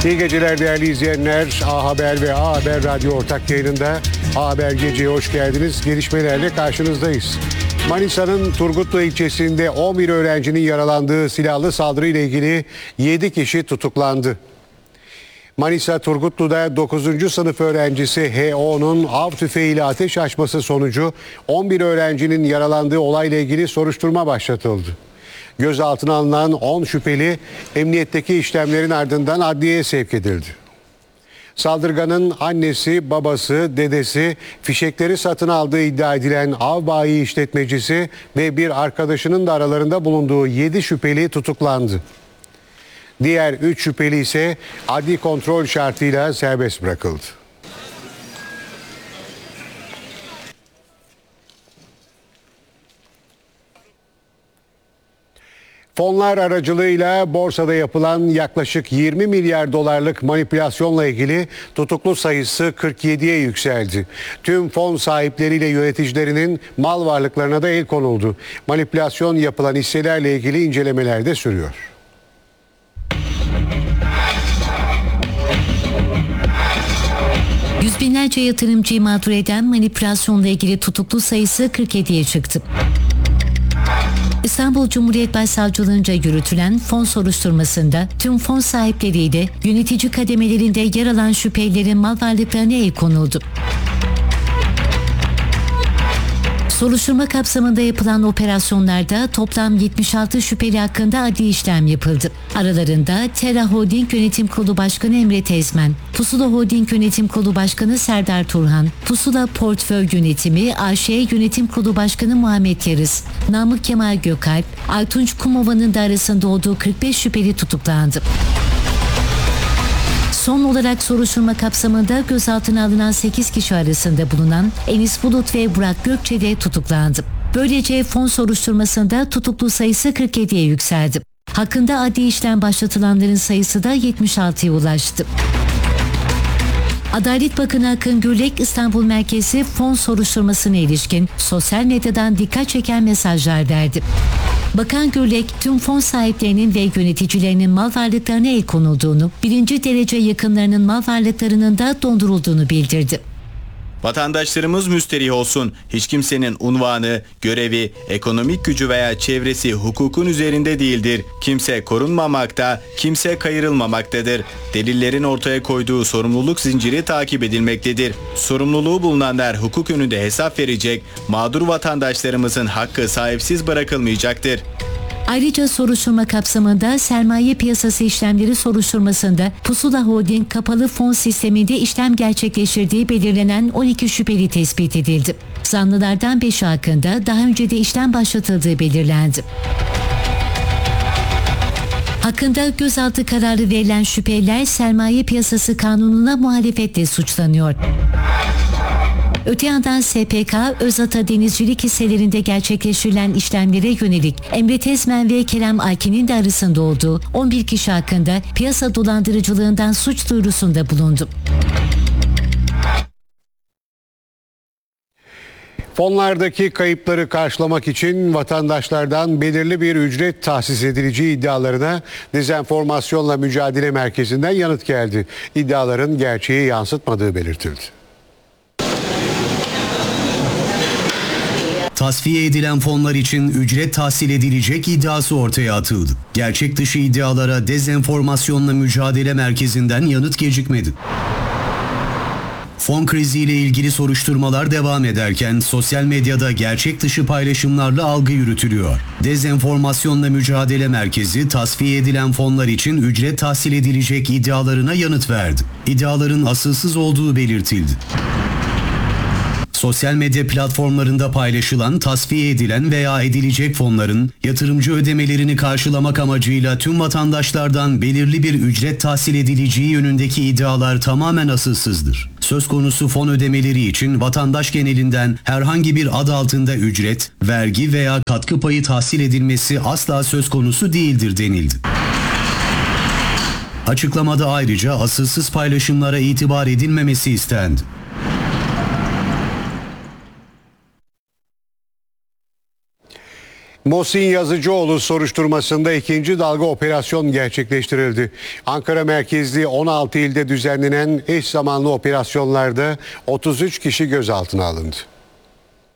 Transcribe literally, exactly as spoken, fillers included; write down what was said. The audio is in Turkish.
İyi geceler değerli izleyenler. A Haber ve A Haber Radyo ortak yayınında A Haber Gece'ye hoş geldiniz. Gelişmelerle karşınızdayız. Manisa'nın Turgutlu ilçesinde on bir öğrencinin yaralandığı silahlı saldırıyla ilgili yedi kişi tutuklandı. Manisa Turgutlu'da dokuzuncu sınıf öğrencisi H O'nun av tüfeğiyle ateş açması sonucu on bir öğrencinin yaralandığı olayla ilgili soruşturma başlatıldı. Gözaltına alınan on şüpheli emniyetteki işlemlerin ardından adliyeye sevk edildi. Saldırganın annesi, babası, dedesi, fişekleri satın aldığı iddia edilen av bayi işletmecisi ve bir arkadaşının da aralarında bulunduğu yedi şüpheli tutuklandı. Diğer üç şüpheli ise adli kontrol şartıyla serbest bırakıldı. Fonlar aracılığıyla borsada yapılan yaklaşık yirmi milyar dolarlık manipülasyonla ilgili tutuklu sayısı kırk yediye yükseldi. Tüm fon sahipleriyle yöneticilerinin mal varlıklarına da el konuldu. Manipülasyon yapılan hisselerle ilgili incelemeler de sürüyor. Yüz binlerce yatırımcıyı mağdur eden manipülasyonla ilgili tutuklu sayısı kırk yediye çıktı. İstanbul Cumhuriyet Başsavcılığınca yürütülen fon soruşturmasında tüm fon sahipleriyle yönetici kademelerinde yer alan şüphelilerin mal varlıklarına el konuldu. Soruşturma kapsamında yapılan operasyonlarda toplam yetmiş altı şüpheli hakkında adli işlem yapıldı. Aralarında Terra Holding Yönetim Kurulu Başkanı Emre Tezmen, Pusula Holding Yönetim Kurulu Başkanı Serdar Turhan, Pusula Portföy Yönetimi A Ş Yönetim Kurulu Başkanı Muhammed Yarız, Namık Kemal Gökalp, Aytunç Kumova'nın da arasında olduğu kırk beş şüpheli tutuklandı. Son olarak soruşturma kapsamında gözaltına alınan sekiz kişi arasında bulunan Enis Bulut ve Burak Gökçe de tutuklandı. Böylece fon soruşturmasında tutuklu sayısı kırk yediye yükseldi. Hakkında adli işlem başlatılanların sayısı da yetmiş altıya ulaştı. Adalet Bakanı Akın Gürlek İstanbul merkezi fon soruşturmasına ilişkin sosyal medyadan dikkat çeken mesajlar verdi. Bakan Gürlek tüm fon sahiplerinin ve yöneticilerinin mal varlıklarına el konulduğunu, birinci derece yakınlarının mal varlıklarının da dondurulduğunu bildirdi. Vatandaşlarımız müsterih olsun. Hiç kimsenin unvanı, görevi, ekonomik gücü veya çevresi hukukun üzerinde değildir. Kimse korunmamakta, kimse kayırılmamaktadır. Delillerin ortaya koyduğu sorumluluk zinciri takip edilmektedir. Sorumluluğu bulunanlar hukuk önünde hesap verecek, mağdur vatandaşlarımızın hakkı sahipsiz bırakılmayacaktır. Ayrıca soruşturma kapsamında sermaye piyasası işlemleri soruşturmasında Pusula Holding kapalı fon sisteminde işlem gerçekleştirdiği belirlenen on iki şüpheli tespit edildi. Zanlılardan beşi hakkında daha önce de işlem başlatıldığı belirlendi. Hakkında gözaltı kararı verilen şüpheliler sermaye piyasası kanununa muhalefetle suçlanıyor. Öte yandan S P K, Özata Denizcilik hisselerinde gerçekleştirilen işlemlere yönelik Emre Tezmen ve Kerem Alkin'in de arasında olduğu on bir kişi hakkında piyasa dolandırıcılığından suç duyurusunda bulundu. Fonlardaki kayıpları karşılamak için vatandaşlardan belirli bir ücret tahsis edileceği iddialarına Dezenformasyonla Mücadele Merkezi'nden yanıt geldi. İddiaların gerçeği yansıtmadığı belirtildi. Tasfiye edilen fonlar için ücret tahsil edilecek iddiası ortaya atıldı. Gerçek dışı iddialara Dezenformasyonla Mücadele Merkezi'nden yanıt gecikmedi. Fon kriziyle ilgili soruşturmalar devam ederken sosyal medyada gerçek dışı paylaşımlarla algı yürütülüyor. Dezenformasyonla Mücadele Merkezi tasfiye edilen fonlar için ücret tahsil edilecek iddialarına yanıt verdi. İddiaların asılsız olduğu belirtildi. Sosyal medya platformlarında paylaşılan, tasfiye edilen veya edilecek fonların yatırımcı ödemelerini karşılamak amacıyla tüm vatandaşlardan belirli bir ücret tahsil edileceği yönündeki iddialar tamamen asılsızdır. Söz konusu fon ödemeleri için vatandaş genelinden herhangi bir ad altında ücret, vergi veya katkı payı tahsil edilmesi asla söz konusu değildir denildi. Açıklamada ayrıca asılsız paylaşımlara itibar edilmemesi istendi. Mosin Yazıcıoğlu soruşturmasında ikinci dalga operasyon gerçekleştirildi. Ankara merkezli on altı ilde düzenlenen eş zamanlı operasyonlarda otuz üç kişi gözaltına alındı.